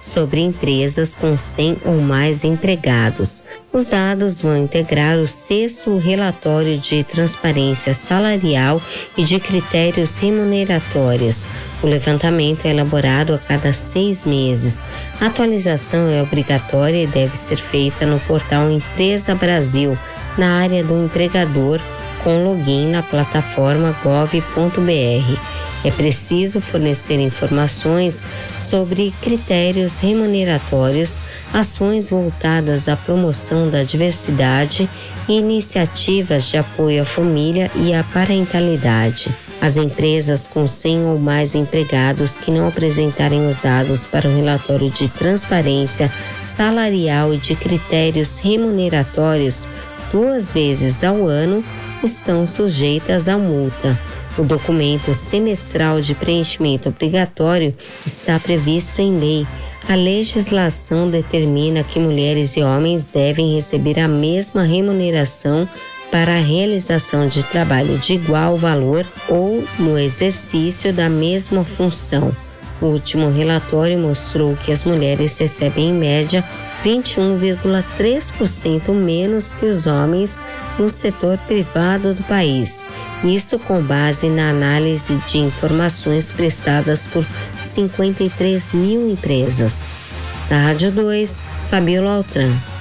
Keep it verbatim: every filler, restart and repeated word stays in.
sobre empresas com cem ou mais empregados. Os dados vão integrar o sexto relatório de transparência salarial e de critérios remuneratórios. O levantamento é elaborado a cada seis meses. A atualização é obrigatória e deve ser feita no portal Empresa Brasil, na área do empregador, com login na plataforma gov ponto br. É preciso fornecer informações sobre critérios remuneratórios, ações voltadas à promoção da diversidade e iniciativas de apoio à família e à parentalidade. As empresas com cem ou mais empregados que não apresentarem os dados para o relatório de transparência salarial e de critérios remuneratórios duas vezes ao ano estão sujeitas à multa. O documento semestral de preenchimento obrigatório está previsto em lei. A legislação determina que mulheres e homens devem receber a mesma remuneração para a realização de trabalho de igual valor ou no exercício da mesma função. O último relatório mostrou que as mulheres recebem, em média, vinte e um vírgula três por cento menos que os homens no setor privado do país. Isso com base na análise de informações prestadas por cinquenta e três mil empresas. Da Rádio dois, Fabiola Altran.